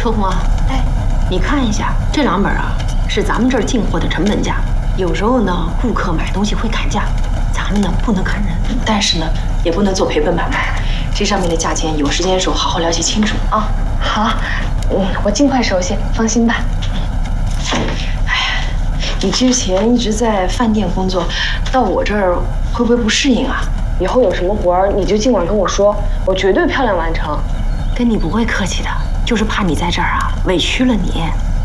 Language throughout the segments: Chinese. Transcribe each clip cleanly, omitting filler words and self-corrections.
秋红啊，哎，你看一下这2本啊，是咱们这儿进货的成本价。有时候呢，顾客买东西会砍价，咱们呢不能砍人，但是呢也不能做赔本买卖。这上面的价钱，有时间的时候好好了解清楚啊。 好，我尽快熟悉，放心吧。 哎呀，你之前一直在饭店工作，到我这儿会不会不适应啊？ 以后有什么活儿你就尽管跟我说，我绝对漂亮完成。 跟你不会客气的，就是怕你在这儿啊委屈了你。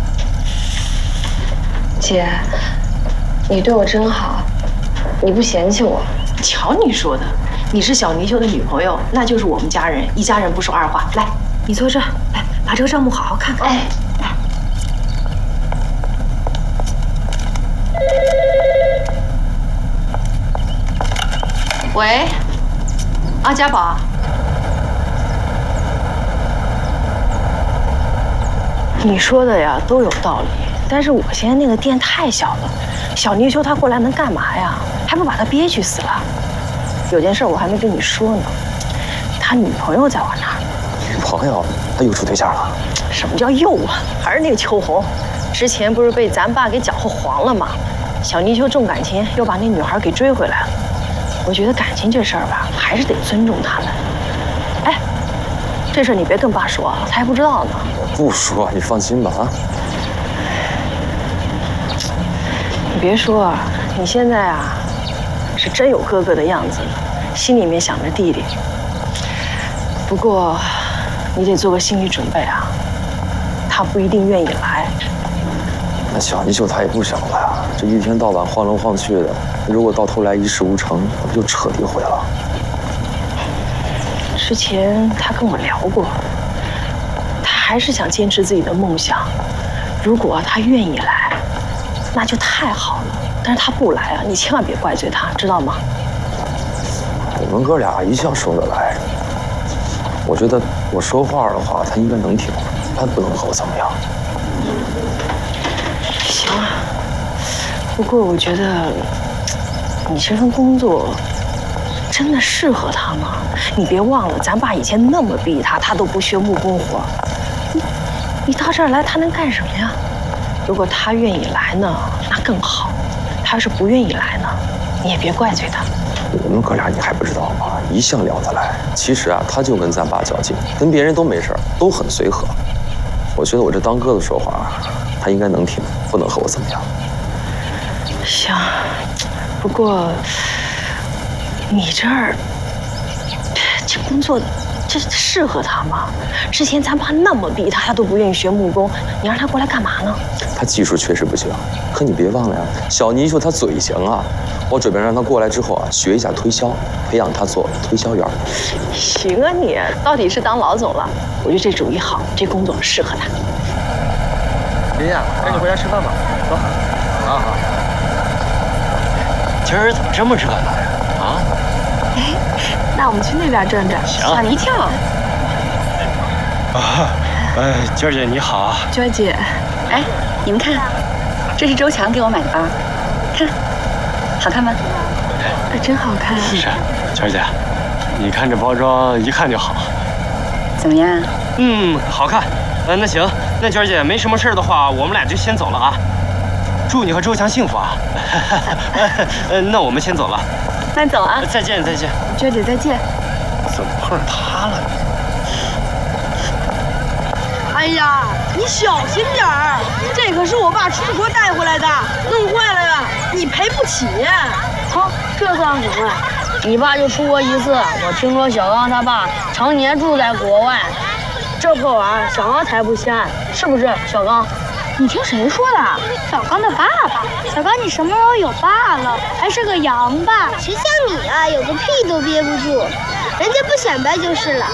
姐，你对我真好，你不嫌弃我。 瞧你说的，你是小泥鳅的女朋友，那就是我们家人，一家人不说二话。来，你坐这儿，来把这个账目好好看看。哎，来。喂，啊，家宝。你说的呀都有道理，但是我现在那个店太小了，小泥鳅他过来能干嘛呀？还不把他憋屈死了？有件事我还没跟你说呢，他女朋友在我那儿。 女朋友？他又处对象了？ 什么叫又啊？还是那个秋红，之前不是被咱爸给搅和黄了吗？小泥鳅重感情，又把那女孩给追回来了。我觉得感情这事儿吧，还是得尊重他们。哎，这事儿你别跟爸说，他还不知道呢。 不说，你放心吧啊。 你别说啊，你现在啊，是真有哥哥的样子，心里面想着弟弟。不过，你得做个心理准备啊，他不一定愿意来。 那小泥鳅他也不小了呀，这一天到晚晃来晃去的，如果到头来一事无成，那不就彻底毁了？ 之前他跟我聊过，他还是想坚持自己的梦想。如果他愿意来，那就太好了。但是他不来啊，你千万别怪罪他，知道吗？ 我们哥俩一向说得来，我觉得我说话的话，他应该能听，他不能和我怎么样。 行啊，不过我觉得你这份工作真的适合他吗？你别忘了，咱爸以前那么逼他，他都不学木工活。你到这儿来，他能干什么呀？如果他愿意来呢，那更好；他要是不愿意来呢，你也别怪罪他。 我们哥俩你还不知道吗？一向聊得来。其实啊，他就跟咱爸较劲，跟别人都没事儿，都很随和。我觉得我这当哥的说话，他应该能听，不能和我怎么样。 行，不过你这儿这工作，这适合他吗？之前咱爸那么逼他，他都不愿意学木工，你让他过来干嘛呢？ 他技术确实不行，可你别忘了呀，小泥鳅他嘴行啊。我准备让他过来之后啊，学一下推销，培养他做推销员。 行啊你，到底是当老总了。我觉得这主意好，这工作适合他。 林呀，赶紧回家吃饭吧，走。好。今儿怎么这么热闹呀？啊？ 哎，那我们去那边转转，吓你一跳。 啊，娟姐你好啊。 娟姐，哎，你们看，这是周强给我买的包，看，好看吗？ 真好看。 是，娟姐，你看这包装一看就好。 怎么样？ 好看。那行，那娟姐没什么事的话，我们俩就先走了啊。祝你和周强幸福啊！那我们先走了。 那走啊。 再见。 娟姐再见。 怎么碰上他了？ 哎呀，你小心点儿，这可是我爸出国带回来的，弄坏了呀，你赔不起。 哼，这算什么呀？你爸就出国一次，我听说小刚他爸常年住在国外，这破玩意小刚才不稀罕，是不是？小刚， 你听谁说的？小刚的爸爸？小刚，你什么时候有爸了？还是个洋爸？ 谁像你啊，有个屁都憋不住，人家不显摆就是了。